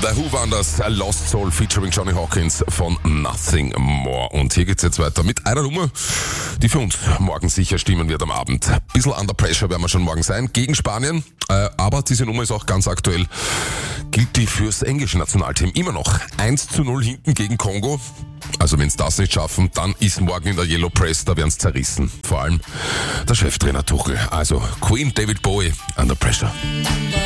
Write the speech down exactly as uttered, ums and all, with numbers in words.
The Who waren das, A Lost Soul featuring Johnny Hawkins von Nothing More. Und hier geht's jetzt weiter mit einer Nummer, die für uns morgen sicher stimmen wird am Abend. Bisschen under pressure werden wir schon morgen sein, gegen Spanien. Äh, aber diese Nummer ist auch ganz aktuell. Gilt die fürs englische Nationalteam immer noch. eins zu null hinten gegen Kongo. Also wenn sie das nicht schaffen, dann ist morgen in der Yellow Press, da werden sie zerrissen. Vor allem der Cheftrainer Tuchel. Also Queen, David Bowie, Under Pressure.